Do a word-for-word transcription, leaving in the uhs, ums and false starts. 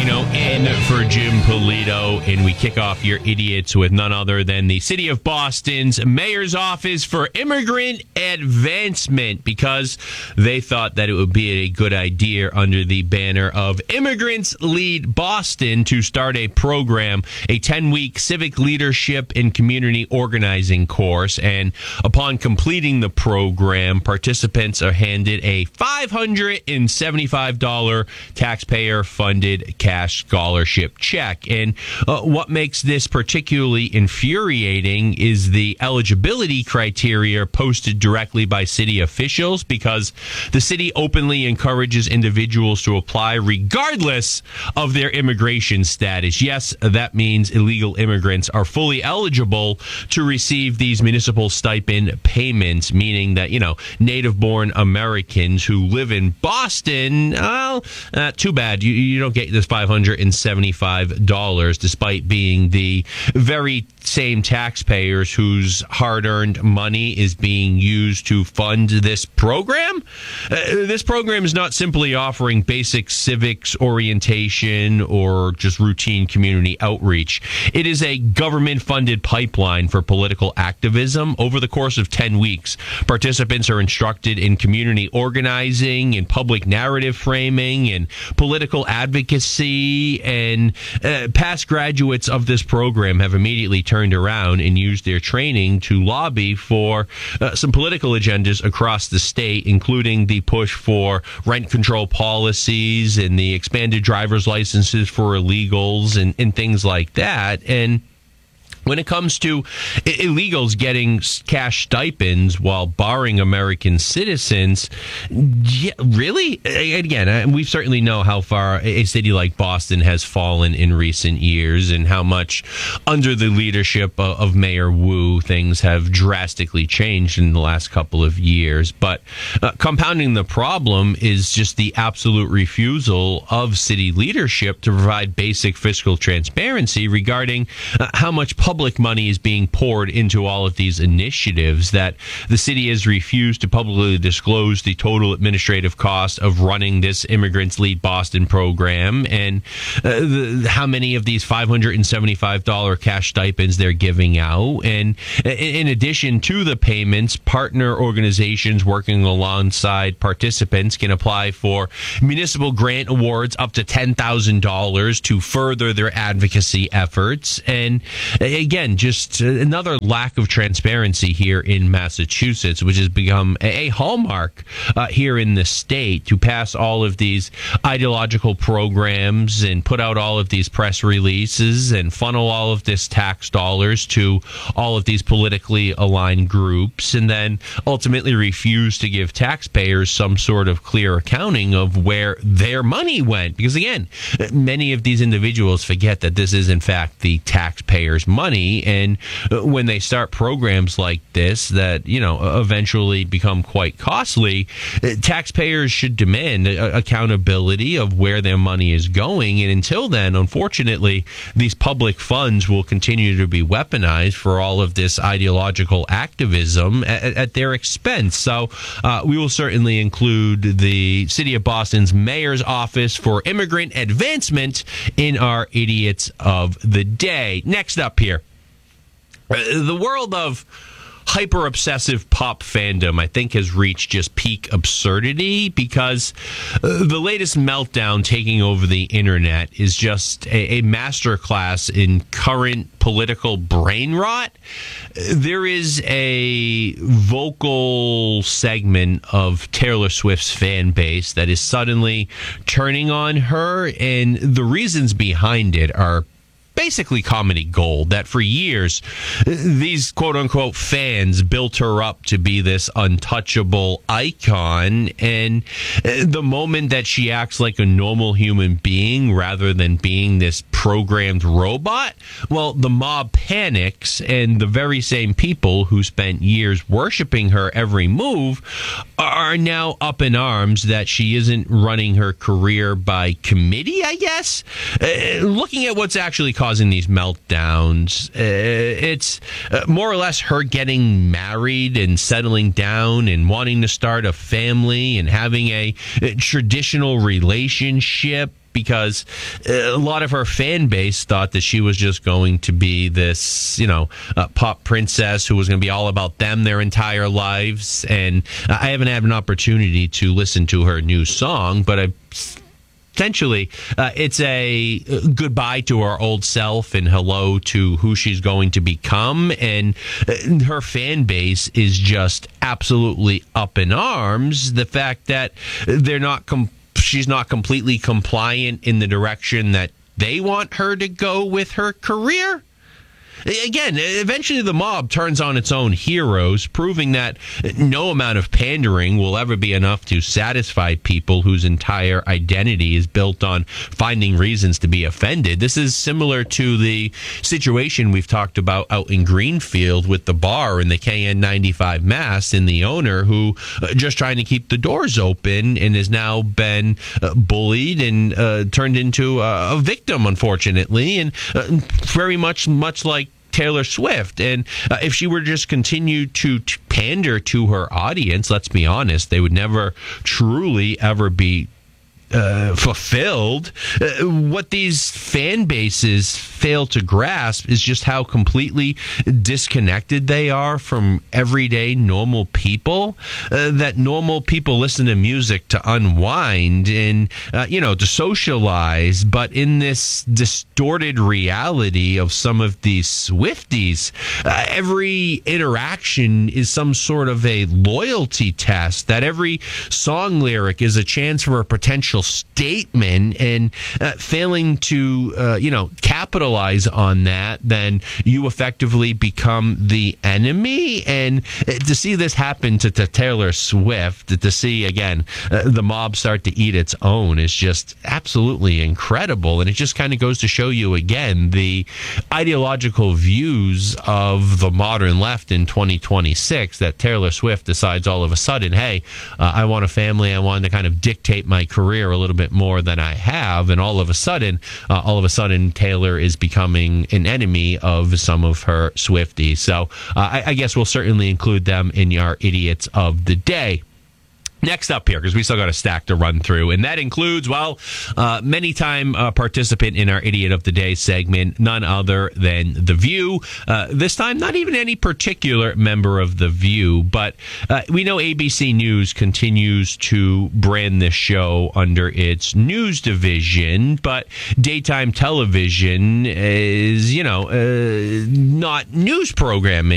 Marino in for Jim Polito, and we kick off your idiots with none other than the City of Boston's Mayor's Office for Immigrant Advancement, because they thought that it would be a good idea under the banner of Immigrants Lead Boston to start a program, a ten-week civic leadership and community organizing course. And upon completing the program, participants are handed a five hundred seventy-five dollars taxpayer-funded cash scholarship check. And uh, what makes this particularly infuriating is the eligibility criteria posted directly by city officials, because the city openly encourages individuals to apply regardless of their immigration status. Yes, that means illegal immigrants are fully eligible to receive these municipal stipend payments, meaning that, you know, native-born Americans who live in Boston, well, uh, too bad. You, you don't get this five hundred seventy-five dollars, despite being the very same taxpayers whose hard-earned money is being used to fund this program. Uh, this program is not simply offering basic civics orientation or just routine community outreach. It is a government-funded pipeline for political activism. Over the course of ten weeks, participants are instructed in community organizing and public narrative framing and political advocacy, and uh, past graduates of this program have immediately turned around and used their training to lobby for uh, some political agendas across the state, including the push for rent control policies and the expanded driver's licenses for illegals and, and things like that. And when it comes to illegals getting cash stipends while barring American citizens, yeah, really? Again, we certainly know how far a city like Boston has fallen in recent years, and how much under the leadership of Mayor Wu things have drastically changed in the last couple of years. But uh, compounding the problem is just the absolute refusal of city leadership to provide basic fiscal transparency regarding uh, how much public Public money is being poured into all of these initiatives, that the city has refused to publicly disclose the total administrative cost of running this Immigrants Lead Boston program, and uh, the, how many of these five hundred seventy-five dollars cash stipends they're giving out. And in addition to the payments, partner organizations working alongside participants can apply for municipal grant awards up to ten thousand dollars to further their advocacy efforts. And again, just another lack of transparency here in Massachusetts, which has become a hallmark uh, here in the state, to pass all of these ideological programs and put out all of these press releases and funnel all of this tax dollars to all of these politically aligned groups, and then ultimately refuse to give taxpayers some sort of clear accounting of where their money went. Because again, many of these individuals forget that this is in fact the taxpayers' money. And when they start programs like this that, you know, eventually become quite costly, taxpayers should demand accountability of where their money is going. And until then, unfortunately, these public funds will continue to be weaponized for all of this ideological activism at, at their expense. So uh, we will certainly include the City of Boston's Mayor's Office for Immigrant Advancement in our Idiots of the Day. Next up here, the world of hyper-obsessive pop fandom, I think, has reached just peak absurdity, because uh, the latest meltdown taking over the internet is just a, a masterclass in current political brain rot. There is a vocal segment of Taylor Swift's fan base that is suddenly turning on her, and the reasons behind it are basically comedy gold. That for years, these quote-unquote fans built her up to be this untouchable icon, and the moment that she acts like a normal human being rather than being this programmed robot, well, the mob panics, and the very same people who spent years worshiping her every move are now up in arms that she isn't running her career by committee, I guess. Uh, looking at what's actually causing these meltdowns, uh, it's uh, more or less her getting married and settling down and wanting to start a family and having a, a traditional relationship, because a lot of her fan base thought that she was just going to be this, you know, uh, pop princess who was going to be all about them their entire lives. And I haven't had an opportunity to listen to her new song, but I essentially, uh, it's a goodbye to her old self and hello to who she's going to become. And her fan base is just absolutely up in arms. The fact that they're not, com- she's not completely compliant in the direction that they want her to go with her career. Again, eventually the mob turns on its own heroes, proving that no amount of pandering will ever be enough to satisfy people whose entire identity is built on finding reasons to be offended. This is similar to the situation we've talked about out in Greenfield with the bar and the K N ninety-five mass and the owner who uh, just trying to keep the doors open and has now been uh, bullied and uh, turned into a, a victim, unfortunately, and uh, very much, much like Taylor Swift. And uh, if she were to just continue to, to pander to her audience, let's be honest, they would never truly ever be uh, fulfilled. Uh, what these fan bases fail to grasp is just how completely disconnected they are from everyday normal people. Uh, that normal people listen to music to unwind and, uh, you know, to socialize. But in this distorted reality of some of these Swifties, uh, every interaction is some sort of a loyalty test, that every song lyric is a chance for a potential statement, and uh, failing to, uh, you know, capitalize on that, then you effectively become the enemy. And to see this happen to, to Taylor Swift, to see, again, uh, the mob start to eat its own is just absolutely incredible. And it just kind of goes to show you, again, the ideological views of the modern left in twenty twenty-six, that Taylor Swift decides all of a sudden, hey, uh, I want a family, I want to kind of dictate my career a little bit more than I have, and all of a sudden, uh, all of a sudden, Taylor is becoming an enemy of some of her Swifties. So uh, I, I guess we'll certainly include them in our idiots of the day. Next up here, because we still got a stack to run through, and that includes, well, uh, many-time uh, participant in our Idiot of the Day segment, none other than The View. Uh, this time, not even any particular member of The View, but uh, we know A B C News continues to brand this show under its news division, but daytime television is, you know, uh, not news programming.